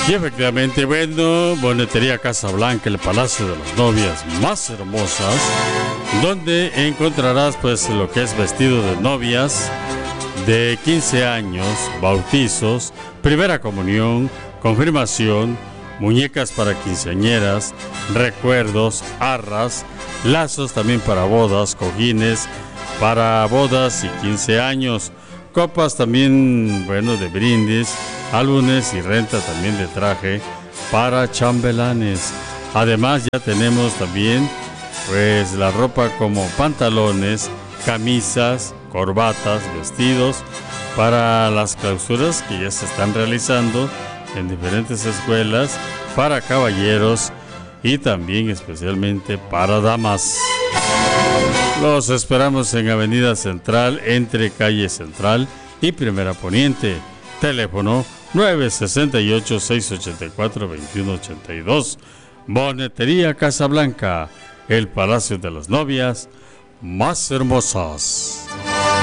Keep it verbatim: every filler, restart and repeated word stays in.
Y efectivamente, bueno, Bonetería Casablanca, el palacio de las novias más hermosas, donde encontrarás pues lo que es vestido de novias de quince años, bautizos, primera comunión, confirmación, muñecas para quinceañeras, recuerdos, arras, lazos también para bodas, cojines para bodas y quince años, copas también, bueno, de brindis, álbumes y renta también de traje para chambelanes. Además ya tenemos también pues la ropa como pantalones, camisas, corbatas, vestidos para las clausuras que ya se están realizando en diferentes escuelas, para caballeros y también especialmente para damas. Los esperamos en Avenida Central, entre Calle Central y Primera Poniente. Teléfono nueve seis ocho, seis ocho cuatro, dos uno ocho dos. Bonetería Casablanca, el palacio de las novias más hermosas.